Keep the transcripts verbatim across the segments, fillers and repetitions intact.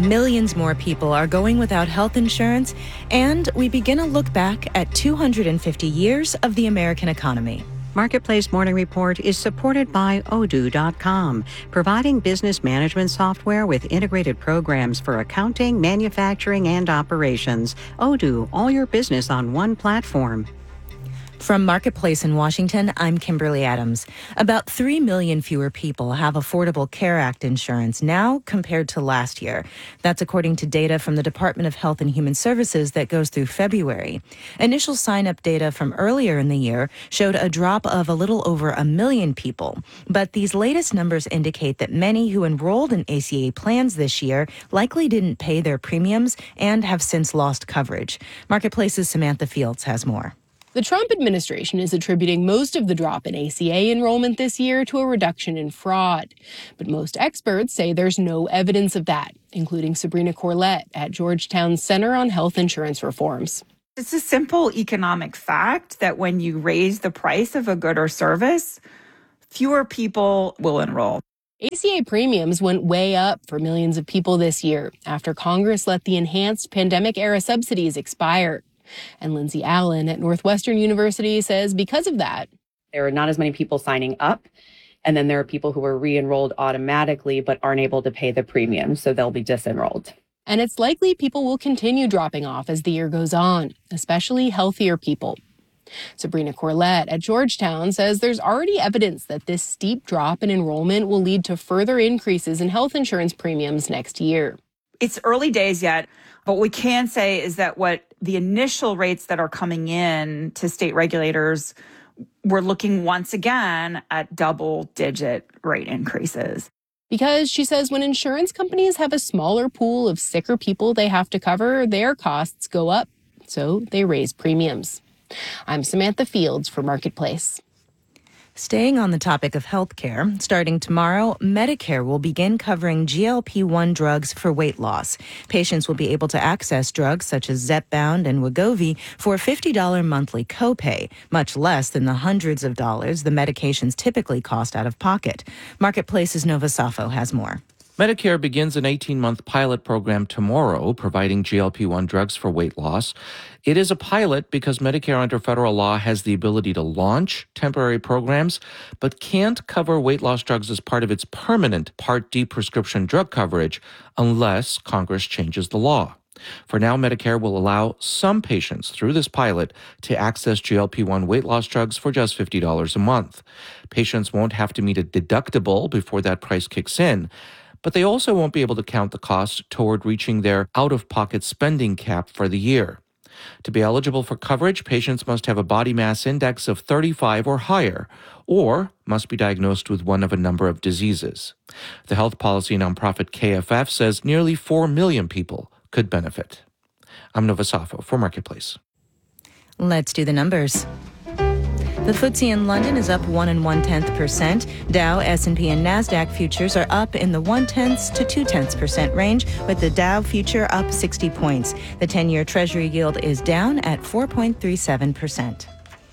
Millions more people are going without health insurance, and we begin a look back at two hundred fifty years of the American economy. Marketplace Morning Report is supported by Odoo dot com, providing business management software with integrated programs for accounting, manufacturing, and operations. Odoo, all your business on one platform. From Marketplace in Washington, I'm Kimberly Adams. About three million fewer people have Affordable Care Act insurance now compared to last year. That's according to data from the Department of Health and Human Services that goes through February. Initial sign-up data from earlier in the year showed a drop of a little over a million people. But these latest numbers indicate that many who enrolled in A C A plans this year likely didn't pay their premiums and have since lost coverage. Marketplace's Samantha Fields has more. The Trump administration is attributing most of the drop in A C A enrollment this year to a reduction in fraud. But most experts say there's no evidence of that, including Sabrina Corlett at Georgetown's Center on Health Insurance Reforms. It's a simple economic fact that when you raise the price of a good or service, fewer people will enroll. A C A premiums went way up for millions of people this year after Congress let the enhanced pandemic-era subsidies expire. And Lindsay Allen at Northwestern University says because of that, there are not as many people signing up. And then there are people who are re-enrolled automatically but aren't able to pay the premium, so they'll be disenrolled. And it's likely people will continue dropping off as the year goes on, especially healthier people. Sabrina Corlett at Georgetown says there's already evidence that this steep drop in enrollment will lead to further increases in health insurance premiums next year. It's early days yet, but what we can say is that what the initial rates that are coming in to state regulators, we're looking once again at double-digit rate increases. Because she says when insurance companies have a smaller pool of sicker people they have to cover, their costs go up, so they raise premiums. I'm Samantha Fields for Marketplace. Staying on the topic of health care, starting tomorrow, Medicare will begin covering G L P one drugs for weight loss. Patients will be able to access drugs such as Zepbound and Wegovy for a fifty dollars monthly copay, much less than the hundreds of dollars the medications typically cost out of pocket. Marketplace's Nova Safo has more. Medicare begins an eighteen-month pilot program tomorrow, providing G L P one drugs for weight loss. It is a pilot because Medicare under federal law has the ability to launch temporary programs, but can't cover weight loss drugs as part of its permanent Part D prescription drug coverage unless Congress changes the law. For now, Medicare will allow some patients through this pilot to access G L P one weight loss drugs for just fifty dollars a month. Patients won't have to meet a deductible before that price kicks in, but they also won't be able to count the cost toward reaching their out-of-pocket spending cap for the year. To be eligible for coverage, patients must have a body mass index of thirty-five or higher, or must be diagnosed with one of a number of diseases. The health policy nonprofit K F F says nearly four million people could benefit. I'm Nova Safo for Marketplace. Let's do the numbers. The F T S E in London is up one and one-tenth percent. Dow, S and P, and NASDAQ futures are up in the one-tenths to two-tenths percent range, with the Dow future up sixty points. The ten-year Treasury yield is down at four point three seven percent.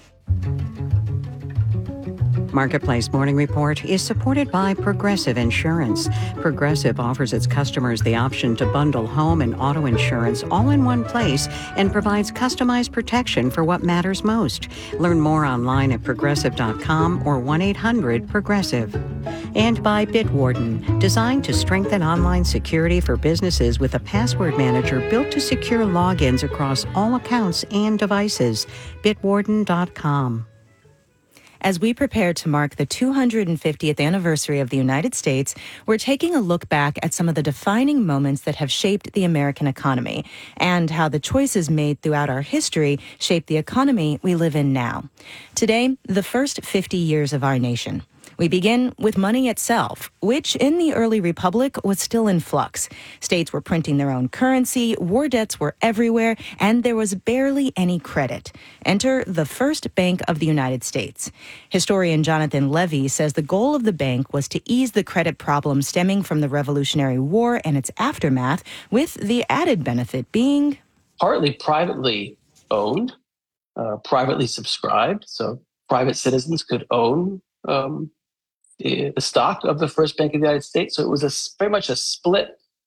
Marketplace Morning Report is supported by Progressive Insurance. Progressive offers its customers the option to bundle home and auto insurance all in one place and provides customized protection for what matters most. Learn more online at progressive dot com or one eight hundred progressive. And by Bitwarden, designed to strengthen online security for businesses with a password manager built to secure logins across all accounts and devices. bitwarden dot com. As we prepare to mark the two hundred fiftieth anniversary of the United States, we're taking a look back at some of the defining moments that have shaped the American economy and how the choices made throughout our history shape the economy we live in now. Today, the first fifty years of our nation. We begin with money itself, which in the early republic was still in flux. States were printing their own currency, war debts were everywhere, and there was barely any credit. Enter the first Bank of the United States. Historian Jonathan Levy says the goal of the bank was to ease the credit problem stemming from the Revolutionary War and its aftermath, with the added benefit being partly privately owned, uh, privately subscribed, so private citizens could own um, the stock of the first Bank of the United States. So it was a, very much a split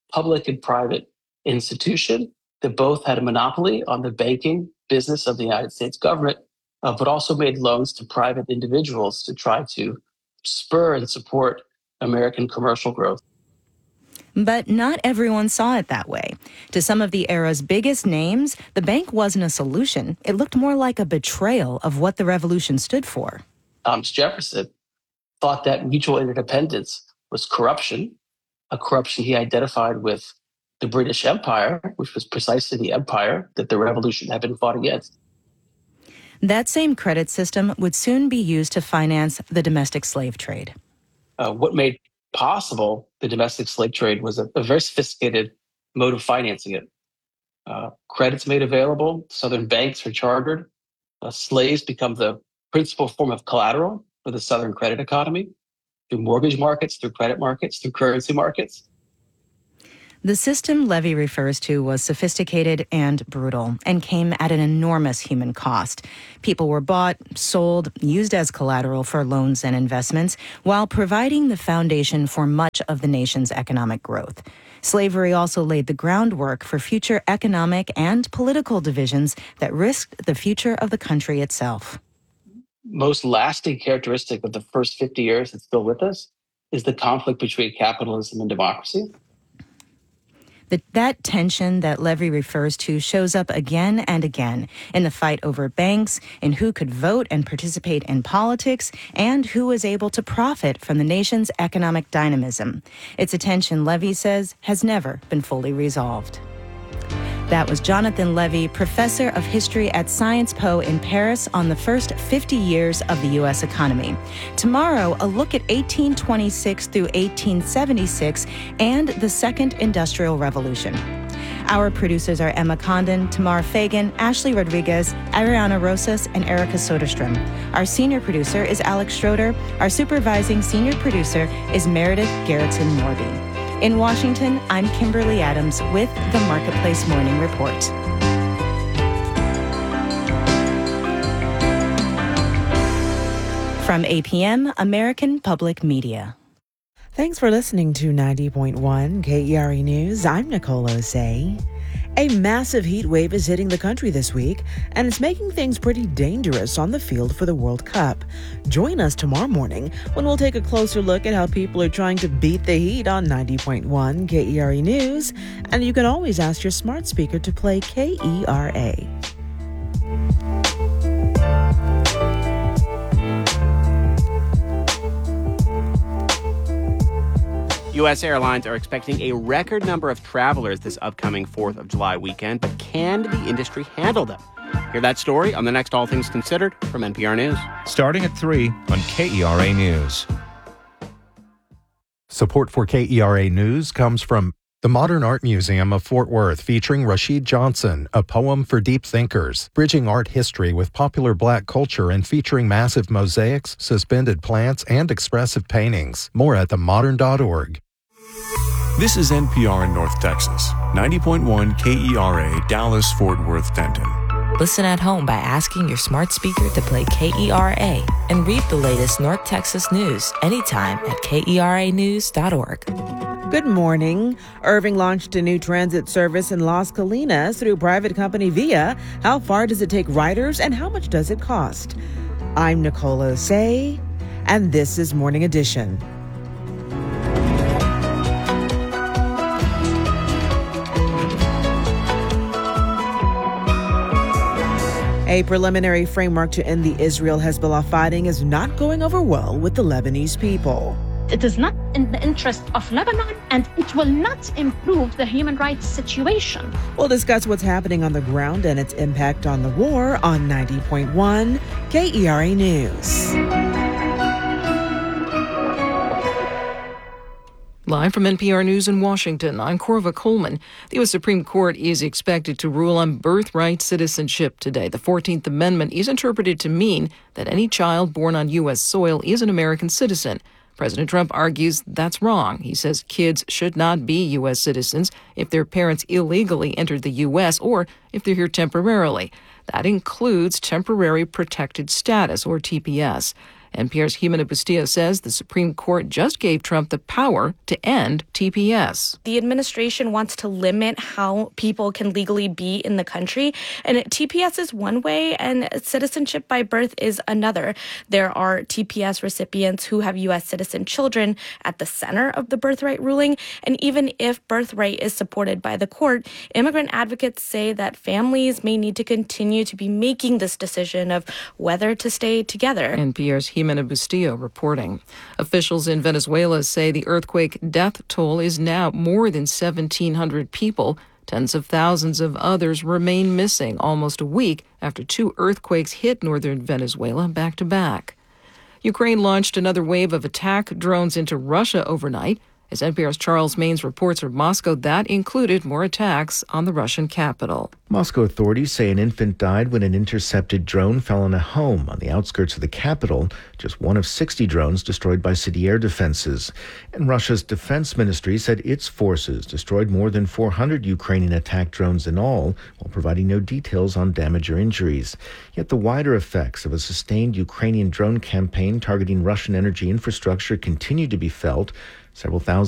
public and private institution that both had a monopoly on the banking business of the United States government, uh, but also made loans to private individuals to try to spur and support American commercial growth. But not everyone saw it that way. To some of the era's biggest names, the bank wasn't a solution. It looked more like a betrayal of what the revolution stood for. Thomas Jefferson thought that mutual interdependence was corruption, a corruption he identified with the British Empire, which was precisely the empire that the revolution had been fought against. That same credit system would soon be used to finance the domestic slave trade. Uh, what made possible the domestic slave trade was a, a very sophisticated mode of financing it. Uh, credits made available, Southern banks are chartered, uh, slaves become the principal form of collateral for the Southern credit economy, through mortgage markets, through credit markets, through currency markets. The system Levy refers to was sophisticated and brutal and came at an enormous human cost. People were bought, sold, used as collateral for loans and investments, while providing the foundation for much of the nation's economic growth. Slavery also laid the groundwork for future economic and political divisions that risked the future of the country itself. Most lasting characteristic of the first fifty years that's still with us is the conflict between capitalism and democracy. The, that tension that Levy refers to shows up again and again in the fight over banks, in who could vote and participate in politics, and who was able to profit from the nation's economic dynamism. It's a tension Levy says has never been fully resolved. That was Jonathan Levy, professor of history at Sciences Po in Paris, on the first fifty years of the U S economy. Tomorrow, a look at eighteen twenty-six through eighteen seventy-six and the Second Industrial Revolution. Our producers are Emma Condon, Tamar Fagan, Ashley Rodriguez, Ariana Rosas, and Erica Soderstrom. Our senior producer is Alex Schroeder. Our supervising senior producer is Meredith Gerritsen Morby. In Washington, I'm Kimberly Adams with the Marketplace Morning Report. From A P M, American Public Media. Thanks for listening to ninety point one K E R A News. I'm Nicole Osei. A massive heat wave is hitting the country this week, and it's making things pretty dangerous on the field for the World Cup. Join us tomorrow morning when we'll take a closer look at how people are trying to beat the heat on ninety point one K E R A News. And you can always ask your smart speaker to play K E R A. U S airlines are expecting a record number of travelers this upcoming fourth of July weekend, but can the industry handle them? Hear that story on the next All Things Considered from N P R News. Starting at three on K E R A News. Support for K E R A News comes from the Modern Art Museum of Fort Worth, featuring Rashid Johnson, A Poem for Deep Thinkers, bridging art history with popular Black culture and featuring massive mosaics, suspended plants, and expressive paintings. More at the modern dot org. This is N P R in North Texas, ninety point one K E R A, Dallas, Fort Worth, Denton. Listen at home by asking your smart speaker to play K E R A and read the latest North Texas news anytime at K E R A news dot org. Good morning. Irving launched a new transit service in Las Colinas through private company Via. How far does it take riders and how much does it cost? I'm Nicole Osei, and this is Morning Edition. A preliminary framework to end the Israel-Hezbollah fighting is not going over well with the Lebanese people. It is not in the interest of Lebanon, and it will not improve the human rights situation. We'll discuss what's happening on the ground and its impact on the war on ninety point one K E R A News. Live from N P R News in Washington, I'm Corva Coleman. The U S Supreme Court is expected to rule on birthright citizenship today. The fourteenth Amendment is interpreted to mean that any child born on U S soil is an American citizen. President Trump argues that's wrong. He says kids should not be U S citizens if their parents illegally entered the U S or if they're here temporarily. That includes temporary protected status, or T P S. N P R's Jimena Bustillo says the Supreme Court just gave Trump the power to end T P S. The administration wants to limit how people can legally be in the country, and T P S is one way and citizenship by birth is another. There are T P S recipients who have U S citizen children at the center of the birthright ruling, and even if birthright is supported by the court, immigrant advocates say that families may need to continue to be making this decision of whether to stay together. N P R's Jimena Bustillo reporting. Officials in Venezuela say the earthquake death toll is now more than seventeen hundred people. Tens of thousands of others remain missing almost a week after two earthquakes hit northern Venezuela back to back. Ukraine launched another wave of attack drones into Russia overnight. As N P R's Charles Maines reports from Moscow, that included more attacks on the Russian capital. Moscow authorities say an infant died when an intercepted drone fell on a home on the outskirts of the capital, just one of sixty drones destroyed by city air defenses. And Russia's defense ministry said its forces destroyed more than four hundred Ukrainian attack drones in all, while providing no details on damage or injuries. Yet the wider effects of a sustained Ukrainian drone campaign targeting Russian energy infrastructure continue to be felt. Several thousand